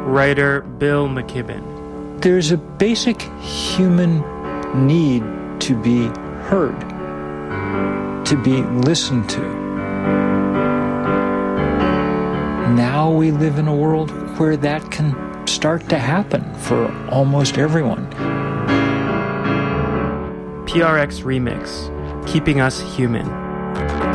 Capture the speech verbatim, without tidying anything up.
Writer Bill McKibben. There's a basic human need to be heard, to be listened to. Now we live in a world where that can start to happen for almost everyone. P R X Remix, Keeping Us Human.